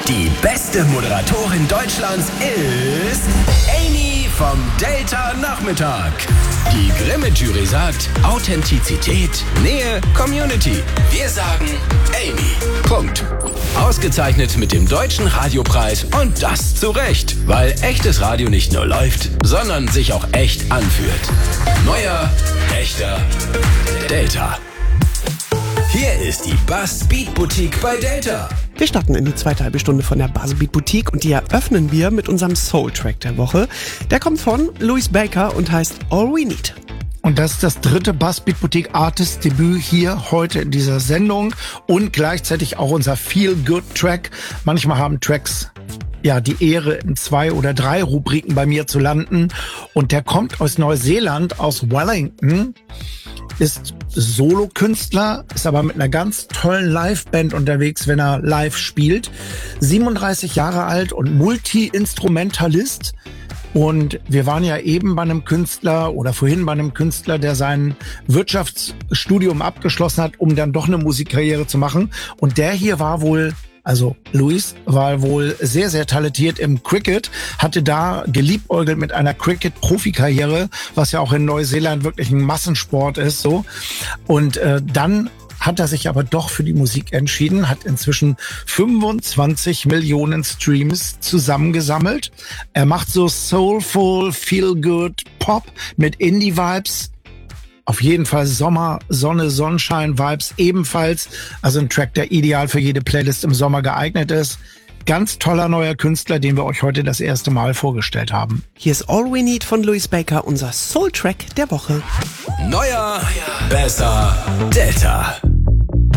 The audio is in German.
Die beste Moderatorin Deutschlands ist Amy vom Delta Nachmittag. Die Grimme-Jury sagt Authentizität, Nähe, Community. Wir sagen Amy. Punkt. Ausgezeichnet mit dem Deutschen Radiopreis und das zu Recht, weil echtes Radio nicht nur läuft, sondern sich auch echt anfühlt. Neuer, echter Delta. Hier ist die Buzz Beat Boutique bei Delta. Wir starten in die zweite halbe Stunde von der Buzz Beat Boutique und die eröffnen wir mit unserem Soul-Track der Woche. Der kommt von Louis Baker und heißt All We Need. Und das ist das dritte Buzz Beat Boutique Artist Debüt hier heute in dieser Sendung und gleichzeitig auch unser Feel-Good-Track. Manchmal haben Tracks ja die Ehre, in 2 oder 3 Rubriken bei mir zu landen. Und der kommt aus Neuseeland, aus Wellington, ist Solokünstler, ist aber mit einer ganz tollen Liveband unterwegs, wenn er live spielt. 37 Jahre alt und Multi-Instrumentalist. Und wir waren ja eben bei einem Künstler oder vorhin bei einem Künstler, der sein Wirtschaftsstudium abgeschlossen hat, um dann doch eine Musikkarriere zu machen. Und der hier war wohl, also Louis war wohl sehr, sehr talentiert im Cricket, hatte da geliebäugelt mit einer Cricket-Profikarriere, was ja auch in Neuseeland wirklich ein Massensport ist, so. Und dann hat er sich aber doch für die Musik entschieden, hat inzwischen 25 Millionen Streams zusammengesammelt. Er macht so soulful, feel-good Pop mit Indie-Vibes. Auf jeden Fall Sommer, Sonne, Sonnenschein-Vibes ebenfalls. Also ein Track, der ideal für jede Playlist im Sommer geeignet ist. Ganz toller neuer Künstler, den wir euch heute das erste Mal vorgestellt haben. Hier ist All We Need von Louis Baker, unser Soul-Track der Woche. Neuer, besser, Delta.